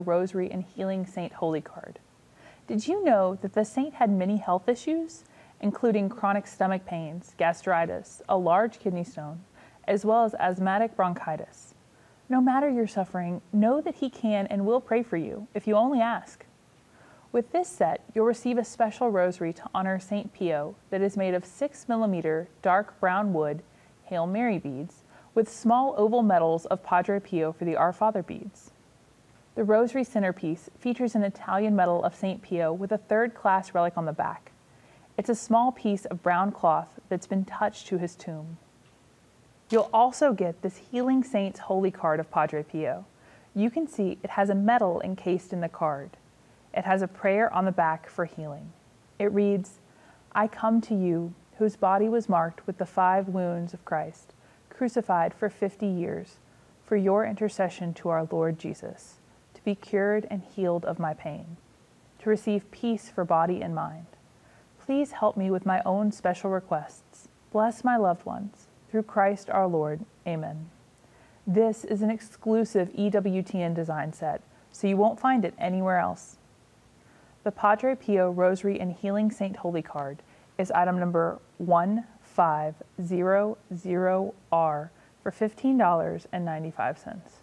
Rosary and Healing Saint Holy Card. Did you know that the saint had many health issues, including chronic stomach pains, gastritis, a large kidney stone, as well as asthmatic bronchitis? No matter your suffering, know that he can and will pray for you if you only ask. With this set, you'll receive a special rosary to honor St. Pio that is made of 6mm dark brown wood Hail Mary beads with small oval medals of Padre Pio for the Our Father beads. The rosary centerpiece features an Italian medal of St. Pio with a third-class relic on the back. It's a small piece of brown cloth that's been touched to his tomb. You'll also get this Healing Saints Holy Card of Padre Pio. You can see it has a medal encased in the card. It has a prayer on the back for healing. It reads, "I come to you, whose body was marked with the 5 wounds of Christ, crucified for 50 years, for your intercession to our Lord Jesus, to be cured and healed of my pain, to receive peace for body and mind. Please help me with my own special requests. Bless my loved ones. Through Christ our Lord. Amen." This is an exclusive EWTN design set, so you won't find it anywhere else. The Padre Pio Rosary and Healing Saint Holy Card is item number 1500R for $15.95.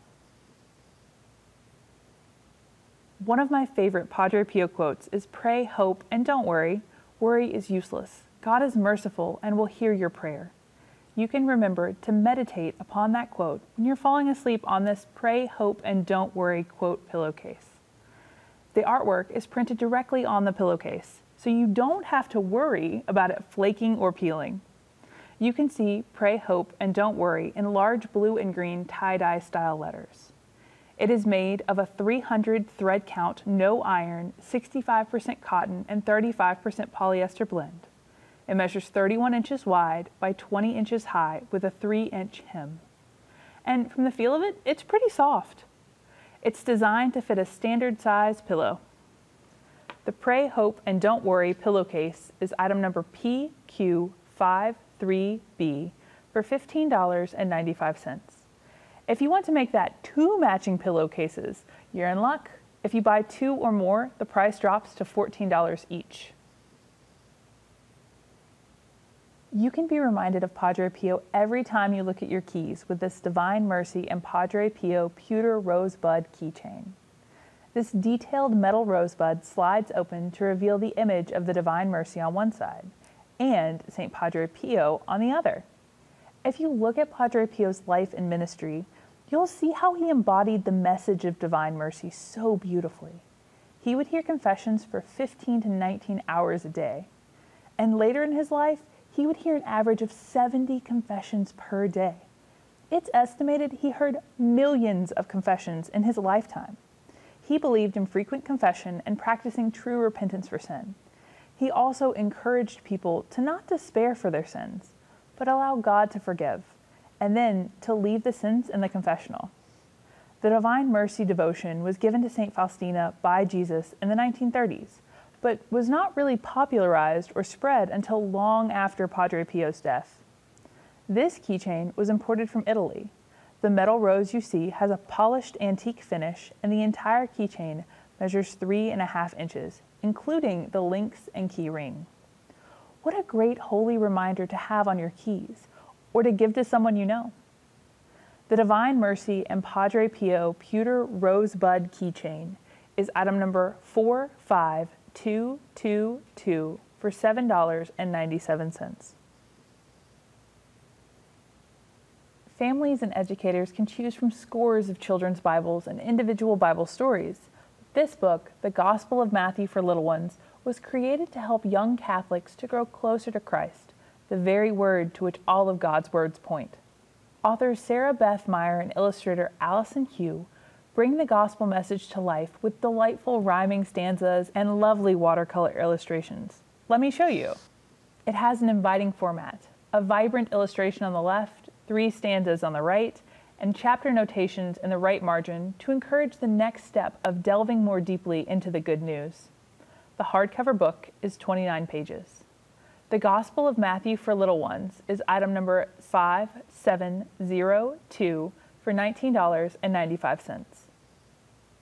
One of my favorite Padre Pio quotes is, "Pray, hope, and don't worry. Worry is useless. God is merciful and will hear your prayer." You can remember to meditate upon that quote when you're falling asleep on this Pray, Hope, and Don't Worry quote pillowcase. The artwork is printed directly on the pillowcase, so you don't have to worry about it flaking or peeling. You can see Pray, Hope, and Don't Worry in large blue and green tie-dye style letters. It is made of a 300 thread count, no iron, 65% cotton, and 35% polyester blend. It measures 31 inches wide by 20 inches high with a 3-inch hem. And from the feel of it, it's pretty soft. It's designed to fit a standard size pillow. The Pray, Hope, and Don't Worry pillowcase is item number PQ53B for $15.95. If you want to make that 2 matching pillowcases, you're in luck. If you buy 2 or more, the price drops to $14 each. You can be reminded of Padre Pio every time you look at your keys with this Divine Mercy and Padre Pio pewter rosebud keychain. This detailed metal rosebud slides open to reveal the image of the Divine Mercy on one side and St. Padre Pio on the other. If you look at Padre Pio's life and ministry, you'll see how he embodied the message of Divine Mercy so beautifully. He would hear confessions for 15 to 19 hours a day. And later in his life, he would hear an average of 70 confessions per day. It's estimated he heard millions of confessions in his lifetime. He believed in frequent confession and practicing true repentance for sin. He also encouraged people to not despair for their sins, but allow God to forgive, and then to leave the sins in the confessional. The Divine Mercy devotion was given to St. Faustina by Jesus in the 1930s, but was not really popularized or spread until long after Padre Pio's death. This keychain was imported from Italy. The metal rose you see has a polished antique finish, and the entire keychain measures 3.5 inches, including the links and key ring. What a great holy reminder to have on your keys, or to give to someone you know. The Divine Mercy and Padre Pio pewter rosebud keychain is item number 45222 for $7.97. Families and educators can choose from scores of children's Bibles and individual Bible stories. This book, The Gospel of Matthew for Little Ones, was created to help young Catholics to grow closer to Christ, the very word to which all of God's words point. Authors Sarah Beth Meyer and illustrator Allison Hugh bring the gospel message to life with delightful rhyming stanzas and lovely watercolor illustrations. Let me show you. It has an inviting format, a vibrant illustration on the left, 3 stanzas on the right, and chapter notations in the right margin to encourage the next step of delving more deeply into the good news. The hardcover book is 29 pages. The Gospel of Matthew for Little Ones is item number 5702 for $19.95.